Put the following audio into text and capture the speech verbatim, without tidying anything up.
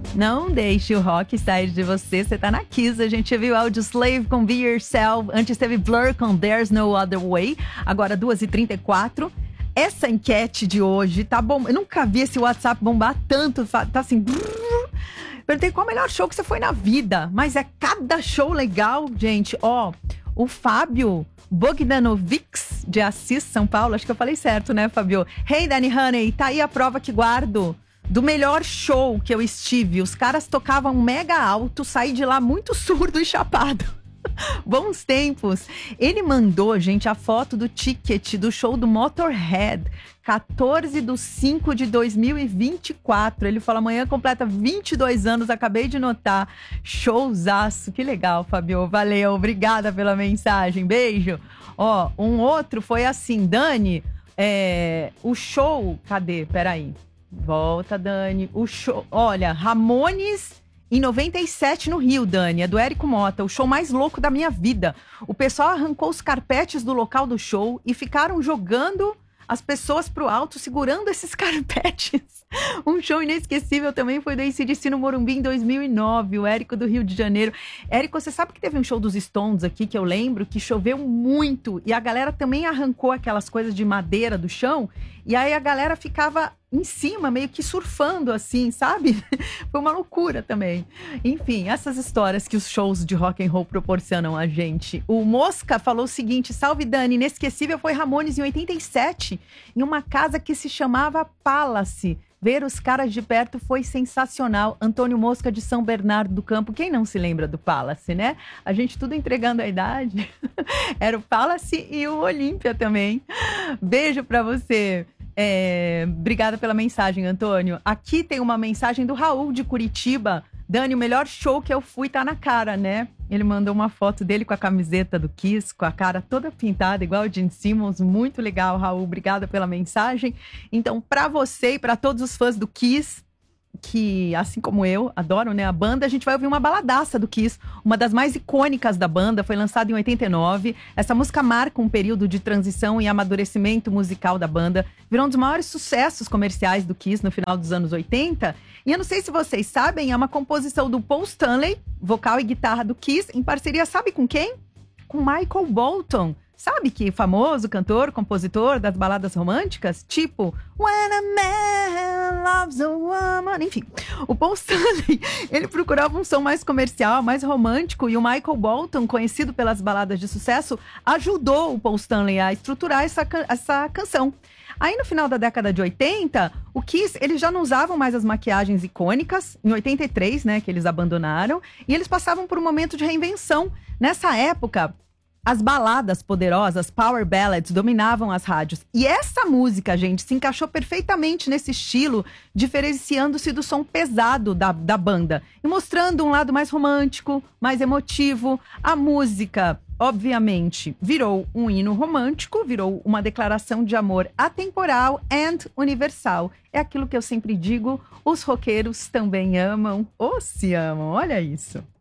Não deixe o rock sair de você. Você tá na Kiss. A gente viu Audioslave com Be Yourself. Antes teve Blur com There's No Other Way. Agora duas e trinta e quatro. Essa enquete de hoje tá bom. Eu nunca vi esse WhatsApp bombar tanto. Tá assim. Perguntei qual o melhor show que você foi na vida. Mas é cada show legal, gente. Ó, o Fábio Bogdanovics de Assis, São Paulo. Acho que eu falei certo, né, Fábio? Hey, Danny Honey, tá aí a prova que guardo do melhor show que eu estive. Os caras tocavam mega alto, saí de lá muito surdo e chapado. Bons tempos. Ele mandou, gente, a foto do ticket do show do Motorhead, quatorze de cinco de dois mil e vinte e quatro. Ele falou, amanhã completa vinte e dois anos, acabei de notar. Showzaço, que legal, Fabio. Valeu, obrigada pela mensagem, beijo. Ó, um outro foi assim, Dani, é, o show, cadê? Peraí. Volta, Dani. O show, olha, Ramones em noventa e sete no Rio, Dani, é do Érico Mota, o show mais louco da minha vida. O pessoal arrancou os carpetes do local do show e ficaram jogando as pessoas pro alto, segurando esses carpetes. Um show inesquecível também foi do A C D C no Morumbi em dois mil e nove, o Érico do Rio de Janeiro. Érico, você sabe que teve um show dos Stones aqui, que eu lembro, que choveu muito, e a galera também arrancou aquelas coisas de madeira do chão, e aí a galera ficava em cima, meio que surfando assim, sabe? Foi uma loucura também. Enfim, essas histórias que os shows de rock and roll proporcionam a gente. O Mosca falou o seguinte, salve Dani, inesquecível foi Ramones em oitenta e sete, em uma casa que se chamava Palace. Ver os caras de perto foi sensacional. Antônio Mosca de São Bernardo do Campo. Quem não se lembra do Palace, né? A gente tudo entregando a idade. Era o Palace e o Olímpia também. Beijo pra você. É, obrigada pela mensagem, Antônio. Aqui tem uma mensagem do Raul de Curitiba. Dani, o melhor show que eu fui tá na cara, né? Ele mandou uma foto dele com a camiseta do Kiss, com a cara toda pintada, igual o Gene Simmons. Muito legal, Raul. Obrigada pela mensagem. Então, pra você e pra todos os fãs do Kiss, que, assim como eu, adoram, né, a banda, a gente vai ouvir uma baladaça do Kiss, uma das mais icônicas da banda, foi lançada em oitenta e nove. Essa música marca um período de transição e amadurecimento musical da banda, virou um dos maiores sucessos comerciais do Kiss no final dos anos oitenta. E eu não sei se vocês sabem, é uma composição do Paul Stanley, vocal e guitarra do Kiss, em parceria, sabe com quem? Com Michael Bolton. Sabe que famoso cantor, compositor das baladas românticas? Tipo, When a Man Loves a Woman. Enfim, o Paul Stanley, ele procurava um som mais comercial, mais romântico, e o Michael Bolton, conhecido pelas baladas de sucesso, ajudou o Paul Stanley a estruturar essa, essa canção. Aí no final da década de oitenta, o Kiss, eles já não usavam mais as maquiagens icônicas, em oitenta e três, né, que eles abandonaram, e eles passavam por um momento de reinvenção. Nessa época, as baladas poderosas, power ballads, dominavam as rádios. E essa música, gente, se encaixou perfeitamente nesse estilo, diferenciando-se do som pesado da, da banda e mostrando um lado mais romântico, mais emotivo. A música, obviamente, virou um hino romântico, virou uma declaração de amor atemporal and universal. É aquilo que eu sempre digo, os roqueiros também amam ou se amam. Olha isso.